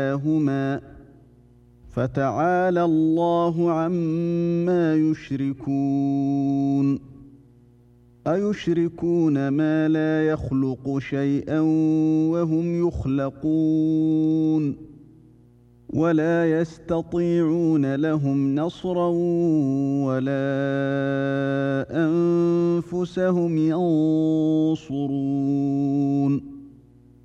هما فتعالى الله عما يشركون أيشركون ما لا يخلق شيئا وهم يخلقون ولا يستطيعون لهم نصرا ولا أنفسهم ينصرون